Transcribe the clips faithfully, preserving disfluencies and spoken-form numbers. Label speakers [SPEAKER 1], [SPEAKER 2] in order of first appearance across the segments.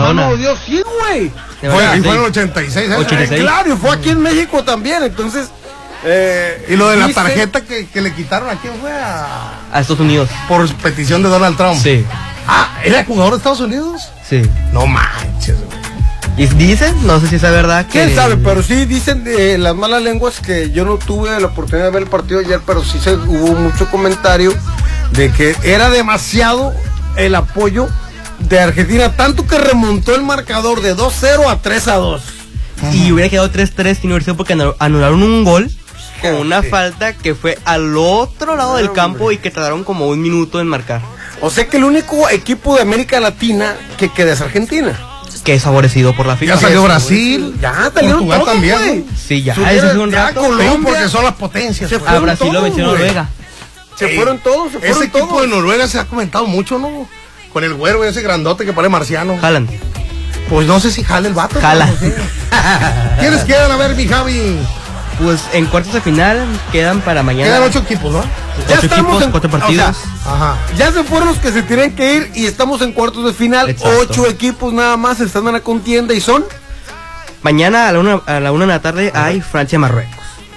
[SPEAKER 1] Maradona.
[SPEAKER 2] lo dio, sí, güey.
[SPEAKER 3] Fue, y fue en el ochenta y seis, ¿eh?
[SPEAKER 1] ochenta y seis.
[SPEAKER 2] Eh, claro, y fue aquí en México también, entonces... Eh,
[SPEAKER 3] y lo de la
[SPEAKER 2] dice,
[SPEAKER 3] tarjeta que, que le quitaron a quién fue a...
[SPEAKER 1] A Estados Unidos.
[SPEAKER 3] Por petición de Donald Trump.
[SPEAKER 1] Sí.
[SPEAKER 3] Ah, ¿era jugador de Estados Unidos?
[SPEAKER 1] Sí.
[SPEAKER 3] No manches, güey.
[SPEAKER 1] Y dicen, no sé si es verdad que...
[SPEAKER 2] ¿Quién sabe? Pero sí dicen de las malas lenguas que yo no tuve la oportunidad de ver el partido ayer, pero sí se, hubo mucho comentario de que era demasiado el apoyo de Argentina, tanto que remontó el marcador de dos cero a tres a dos.
[SPEAKER 1] Y hubiera quedado tres tres sin hubiera sido porque anularon un gol con una falta que fue al otro lado del campo y que tardaron como un minuto en marcar.
[SPEAKER 2] O sea que el único equipo de América Latina que queda es Argentina.
[SPEAKER 1] Que es favorecido por la FIFA.
[SPEAKER 3] Ya salió Brasil,
[SPEAKER 2] ya salieron
[SPEAKER 3] Portugal
[SPEAKER 2] todos,
[SPEAKER 3] también,
[SPEAKER 2] güey.
[SPEAKER 3] ¿no?
[SPEAKER 1] Sí, ya,
[SPEAKER 2] Subieron,
[SPEAKER 1] ese es un
[SPEAKER 2] ya
[SPEAKER 1] rato.
[SPEAKER 2] Colombia,
[SPEAKER 3] Sí, porque son las potencias.
[SPEAKER 2] Se
[SPEAKER 3] pues.
[SPEAKER 1] A
[SPEAKER 2] fueron
[SPEAKER 1] Brasil lo
[SPEAKER 2] todos,
[SPEAKER 1] venció
[SPEAKER 2] güey.
[SPEAKER 1] Noruega.
[SPEAKER 2] Se
[SPEAKER 3] Ey,
[SPEAKER 2] fueron todos, se fueron
[SPEAKER 3] ese equipo
[SPEAKER 2] todos.
[SPEAKER 3] de Noruega se ha comentado mucho, ¿no? Con el güero ese grandote que parece marciano.
[SPEAKER 1] Jalan.
[SPEAKER 3] Pues no sé si jala el vato.
[SPEAKER 1] Jala.
[SPEAKER 3] No sé. ¿Quiénes quedan? A ver, mi Javi.
[SPEAKER 1] Pues en cuartos de final quedan para mañana.
[SPEAKER 3] Quedan ocho equipos, ¿no?
[SPEAKER 2] Ya
[SPEAKER 1] Ocho
[SPEAKER 2] estamos
[SPEAKER 1] equipos,
[SPEAKER 2] en-
[SPEAKER 1] cuatro partidos.
[SPEAKER 2] o sea,
[SPEAKER 3] Ajá.
[SPEAKER 2] Ya se fueron los que se tienen que ir y estamos en cuartos de final.
[SPEAKER 1] Exacto.
[SPEAKER 2] Ocho equipos nada más están en la contienda y son.
[SPEAKER 1] Mañana a la una, a la una de la tarde hay Francia-Marruecos.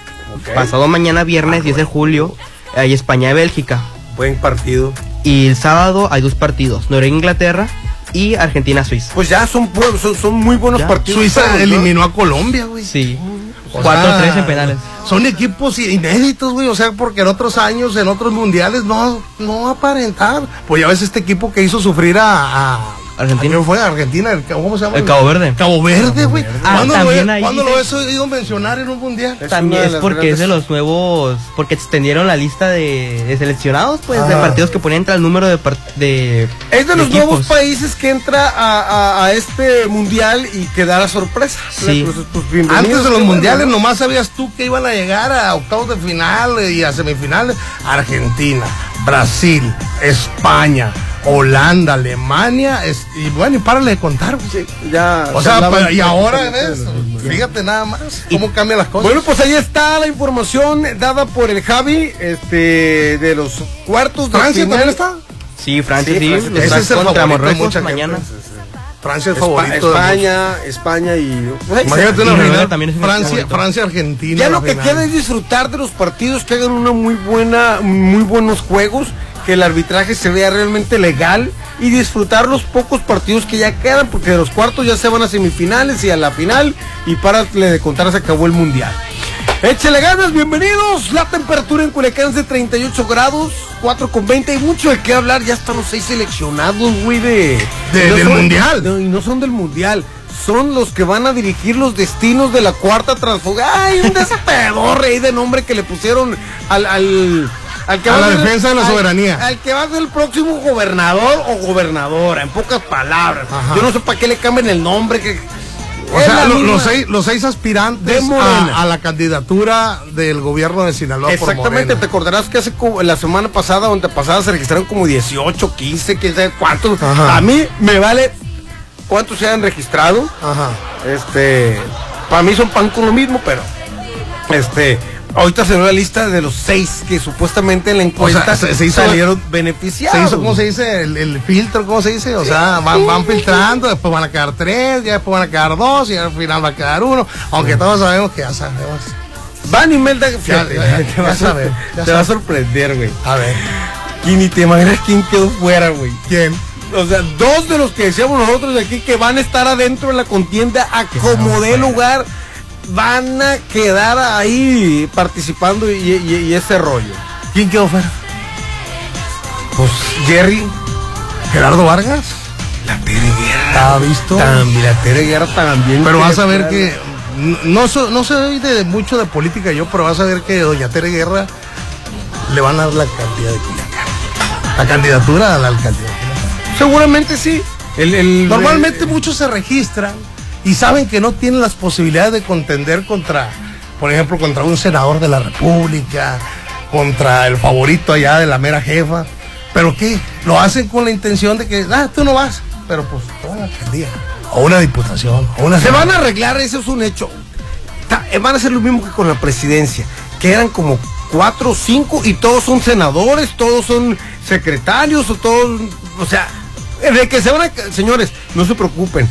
[SPEAKER 1] Pasado mañana, viernes diez de julio, hay España-Bélgica.
[SPEAKER 2] Buen partido.
[SPEAKER 1] Y el sábado hay dos partidos, Noruega-Inglaterra y Argentina-Suiza.
[SPEAKER 2] Pues ya son, bu- son, son muy buenos
[SPEAKER 1] Ya.
[SPEAKER 2] partidos.
[SPEAKER 3] Suiza
[SPEAKER 2] todos, ¿no?
[SPEAKER 3] eliminó a Colombia, güey.
[SPEAKER 1] Sí.
[SPEAKER 3] O
[SPEAKER 1] cuatro tres
[SPEAKER 3] sea,
[SPEAKER 1] en penales.
[SPEAKER 3] Son equipos inéditos, güey. O sea, porque en otros años, en otros mundiales, no, no aparentar. Pues ya ves este equipo que hizo sufrir a. a
[SPEAKER 1] Argentina.
[SPEAKER 3] ¿a quién fue? Argentina. El, ¿Cómo se llama?
[SPEAKER 1] El Cabo Verde.
[SPEAKER 3] Cabo Verde, güey.
[SPEAKER 1] Ah,
[SPEAKER 3] ¿Cuándo, lo,
[SPEAKER 1] también
[SPEAKER 3] he-
[SPEAKER 1] ahí
[SPEAKER 3] ¿cuándo
[SPEAKER 1] dice-
[SPEAKER 3] lo he oído mencionar en un mundial?
[SPEAKER 2] Es
[SPEAKER 1] También
[SPEAKER 2] una de
[SPEAKER 1] es
[SPEAKER 2] las
[SPEAKER 1] porque es de
[SPEAKER 2] grandes-
[SPEAKER 1] los nuevos, porque extendieron la lista de, de seleccionados, pues, de
[SPEAKER 3] Ah.
[SPEAKER 1] partidos que ponían entre el número de, par- de
[SPEAKER 2] Es de los
[SPEAKER 1] equipos.
[SPEAKER 2] nuevos países que entra a, a- a este mundial y que da la sorpresa.
[SPEAKER 1] Sí.
[SPEAKER 2] Pues, pues, bienvenidos,
[SPEAKER 3] Antes de los
[SPEAKER 2] qué
[SPEAKER 3] mundiales,
[SPEAKER 2] bueno, ¿no?
[SPEAKER 3] nomás sabías tú que iban a llegar a octavos de final y a semifinales. Argentina, Brasil, España, Holanda, Alemania, es- y bueno, y párale de contar, güey.
[SPEAKER 2] Sí, ya
[SPEAKER 3] O
[SPEAKER 2] se
[SPEAKER 3] sea,
[SPEAKER 2] hablaba
[SPEAKER 3] pero- y ahora
[SPEAKER 2] prácticamente
[SPEAKER 3] ves,
[SPEAKER 2] de los mundiales.
[SPEAKER 3] fíjate nada más cómo cambian las cosas.
[SPEAKER 2] Bueno, pues ahí está la información dada por el Javi, este, de los cuartos de
[SPEAKER 3] ¿Francia
[SPEAKER 2] final.
[SPEAKER 3] también está?
[SPEAKER 1] Sí, Francia,
[SPEAKER 2] Sí,
[SPEAKER 1] sí,
[SPEAKER 2] Francia.
[SPEAKER 1] los
[SPEAKER 3] Ese es el
[SPEAKER 1] contra
[SPEAKER 3] favorito de
[SPEAKER 1] Marruecos
[SPEAKER 3] mucha gente.
[SPEAKER 1] mañana.
[SPEAKER 3] Francia es
[SPEAKER 2] Espa-
[SPEAKER 3] favorito de
[SPEAKER 2] España, España y pues,
[SPEAKER 3] Imagínate
[SPEAKER 1] Y
[SPEAKER 3] una
[SPEAKER 1] Noruega
[SPEAKER 3] final,
[SPEAKER 1] también es un
[SPEAKER 3] Francia,
[SPEAKER 1] favorito.
[SPEAKER 3] Francia, Argentina.
[SPEAKER 2] ya
[SPEAKER 3] la
[SPEAKER 2] lo que
[SPEAKER 3] final.
[SPEAKER 2] queda es disfrutar de los partidos, que hagan una muy buena, muy buenos juegos, que el arbitraje se vea realmente legal y disfrutar los pocos partidos que ya quedan, porque de los cuartos ya se van a semifinales y a la final y para de contar se acabó el mundial. Échale ganas, bienvenidos. La temperatura en Culiacán es de treinta y ocho grados, cuatro con veinte. Hay mucho de qué hablar. Ya están los seis seleccionados, güey, de,
[SPEAKER 3] De-
[SPEAKER 2] y no
[SPEAKER 3] del
[SPEAKER 2] son-
[SPEAKER 3] mundial.
[SPEAKER 2] no, y no son del mundial. Son los que van a dirigir los destinos de la cuarta transfuga. Ay, un despedorre ahí de nombre que le pusieron al, al, al que
[SPEAKER 3] A
[SPEAKER 2] va
[SPEAKER 3] la
[SPEAKER 2] ser-
[SPEAKER 3] defensa de la
[SPEAKER 2] al-
[SPEAKER 3] soberanía.
[SPEAKER 2] Al que va a ser el próximo gobernador o gobernadora, en pocas palabras.
[SPEAKER 3] Ajá.
[SPEAKER 2] Yo no sé para qué le cambien el nombre. Que,
[SPEAKER 3] O
[SPEAKER 2] es
[SPEAKER 3] sea,
[SPEAKER 2] la
[SPEAKER 3] lo-
[SPEAKER 2] misma-
[SPEAKER 3] los, seis, los seis aspirantes
[SPEAKER 2] De Morena.
[SPEAKER 3] a, a la candidatura del gobierno de Sinaloa por
[SPEAKER 2] Exactamente,
[SPEAKER 3] Morena.
[SPEAKER 2] te acordarás que hace como- la semana pasada o antepasada se registraron como dieciocho, quince, quién sabe cuántos.
[SPEAKER 3] Ajá.
[SPEAKER 2] A mí me vale cuántos se han registrado.
[SPEAKER 3] Ajá.
[SPEAKER 2] Este, para mí son pan con lo mismo, pero este, ahorita se dio la lista de los seis que supuestamente en la encuesta
[SPEAKER 3] O sea, se- se hizo-
[SPEAKER 2] salieron beneficiados.
[SPEAKER 3] Se hizo, ¿cómo se dice? El, el filtro, ¿cómo se dice? O sea, van, van filtrando, después van a quedar tres, ya después van a quedar dos y al final va a quedar uno. Aunque todos sabemos que ya sabemos.
[SPEAKER 2] Van y Melda, fíjate,
[SPEAKER 3] ya,
[SPEAKER 2] te, va a
[SPEAKER 3] ya sabe,
[SPEAKER 2] sorpre-
[SPEAKER 3] ya
[SPEAKER 2] te va a
[SPEAKER 3] sabe.
[SPEAKER 2] sorprender, güey.
[SPEAKER 3] A ver,
[SPEAKER 2] Y ni te imaginas quién quedó fuera, güey.
[SPEAKER 3] ¿quién?
[SPEAKER 2] O sea, dos de los que decíamos nosotros de aquí que van a estar adentro de la contienda a como dé lugar, van a quedar ahí participando y, y- y ese rollo.
[SPEAKER 3] ¿Quién quedó fuera?
[SPEAKER 2] Pues Jerry,
[SPEAKER 3] Gerardo Vargas.
[SPEAKER 2] la Tere Guerra.
[SPEAKER 3] ¿Ha visto?
[SPEAKER 2] También, la Tere Guerra también.
[SPEAKER 3] Pero vas a
[SPEAKER 2] quiere
[SPEAKER 3] ver que
[SPEAKER 2] quedar.
[SPEAKER 3] n- no soy, no soy de mucho de política yo, pero vas a ver que doña Tere Guerra le van a dar la cantidad de Culiacán. La candidatura a la alcaldía.
[SPEAKER 2] Seguramente sí. El, el-
[SPEAKER 3] Normalmente
[SPEAKER 2] el-
[SPEAKER 3] muchos se registran y saben que no tienen las posibilidades de contender contra, por ejemplo, contra un senador de la República, contra el favorito allá de la mera jefa. ¿Pero qué? Lo hacen con la intención de que, ah, tú no vas, pero pues toda la alcaldía, o una diputación, o una...
[SPEAKER 2] Se van a arreglar, eso es un hecho. Ta- eh, Van a hacer lo mismo que con la presidencia, que eran como cuatro o cinco y todos son senadores, todos son secretarios o todos, o sea, de que se van a, señores, no se preocupen,